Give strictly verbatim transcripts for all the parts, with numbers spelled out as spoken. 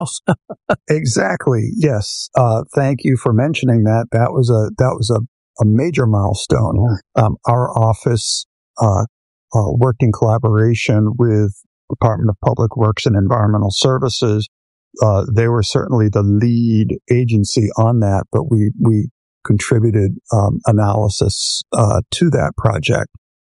Exactly. Yes. Uh, thank you for mentioning that. That was a that was a, a major milestone. Um, our office uh, uh, worked in collaboration with Department of Public Works and Environmental Services. Uh, they were certainly the lead agency on that, but we we contributed um, analysis uh, to that project.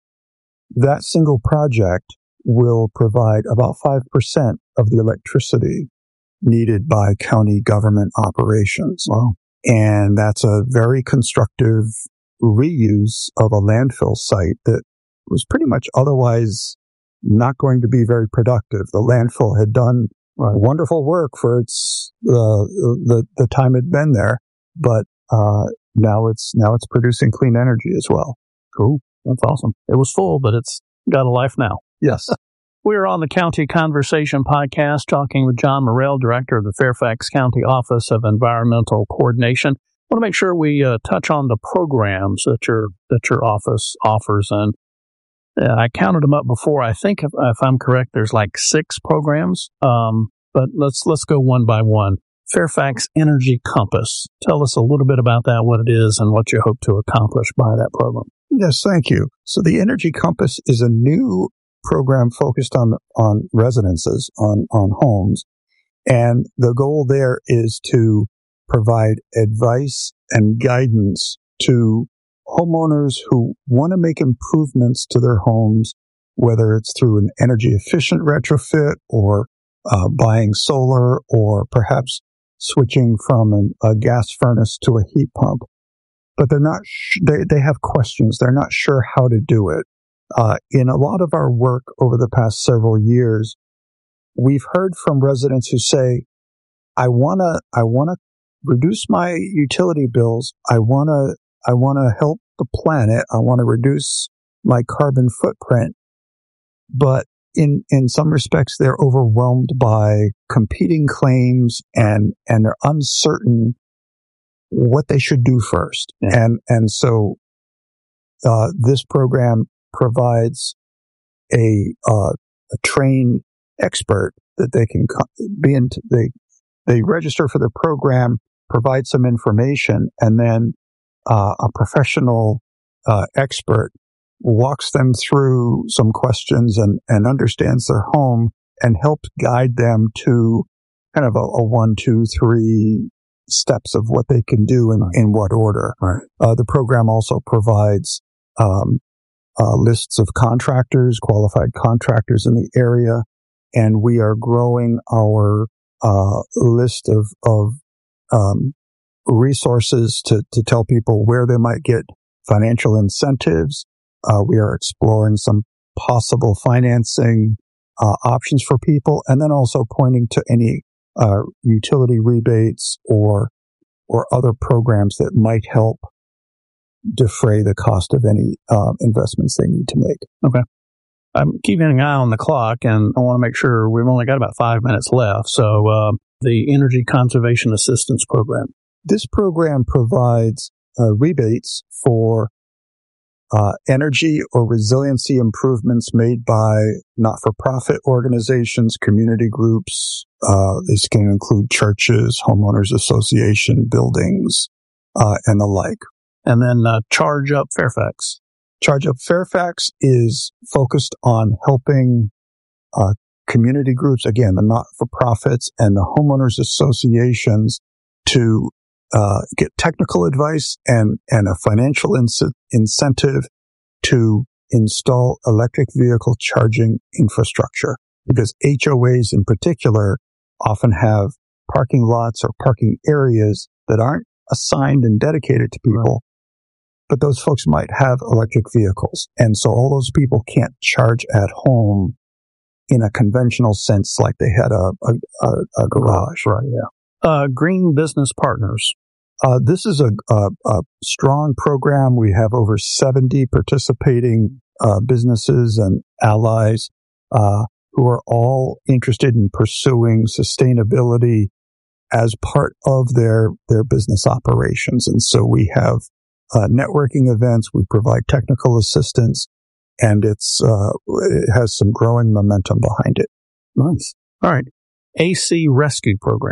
That single project will provide about five percent of the electricity needed by county government operations. Wow. And that's a very constructive reuse of a landfill site that was pretty much otherwise not going to be very productive. The landfill had done right. wonderful work for its uh, the the time it had been there, but uh, now it's now it's producing clean energy as well. Cool. That's awesome. It was full, but it's got a life now. Yes. We're on the County Conversation podcast talking with John Morrell, Director of the Fairfax County Office of Environmental Coordination. I want to make sure we uh, touch on the programs that your that your office offers. And uh, I counted them up before. I think, if, if I'm correct, there's like six programs. Um, but let's let's go one by one. Fairfax Energy Compass. Tell us a little bit about that, what it is, and what you hope to accomplish by that program. Yes, thank you. So the Energy Compass is a new program focused on on residences, on on homes, and the goal there is to provide advice and guidance to homeowners who want to make improvements to their homes, whether it's through an energy efficient retrofit or uh, buying solar, or perhaps switching from an, a gas furnace to a heat pump. But they're not. Sh- they they have questions. They're not sure how to do it. Uh, in a lot of our work over the past several years, we've heard from residents who say, I want to, I want to reduce my utility bills. I want to, I want to help the planet. I want to reduce my carbon footprint. But in, in some respects, they're overwhelmed by competing claims and, and they're uncertain what they should do first. Yeah. And, and so, uh, this program provides a uh, a trained expert that they can co- be in. T- they they register for the program, provide some information, and then uh, a professional uh, expert walks them through some questions and and understands their home and helps guide them to kind of a, a one, two, three steps of what they can do and in what order. Right. Uh, the program also provides um, Uh, lists of contractors, qualified contractors in the area, and we are growing our uh, list of of um, resources to to tell people where they might get financial incentives. Uh, we are exploring some possible financing uh, options for people, and then also pointing to any uh, utility rebates or or other programs that might help defray the cost of any uh, investments they need to make. Okay. I'm keeping an eye on the clock, and I want to make sure we've only got about five minutes left. So uh, the Energy Conservation Assistance Program. This program provides uh, rebates for uh, energy or resiliency improvements made by not-for-profit organizations, community groups. Uh, this can include churches, homeowners association, buildings, uh, and the like. And then uh, Charge Up Fairfax. Charge Up Fairfax is focused on helping uh, community groups, again, the not-for-profits and the homeowners associations, to uh, get technical advice and, and a financial ins- incentive to install electric vehicle charging infrastructure. Because H O As in particular often have parking lots or parking areas that aren't assigned and dedicated to people. Right. But those folks might have electric vehicles. And so all those people can't charge at home in a conventional sense like they had a, a, a, a garage. Right, yeah. Uh, Green Business Partners. Uh, this is a, a, a strong program. We have over seventy participating uh, businesses and allies uh, who are all interested in pursuing sustainability as part of their, their business operations. And so we have Uh, networking events, we provide technical assistance, and it's uh, it has some growing momentum behind it. Nice. All right. A C Rescue Program.